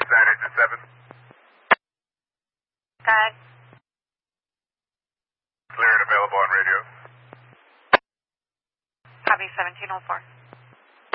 San Engine 7. Good. Clear and available on radio. Copy 1704.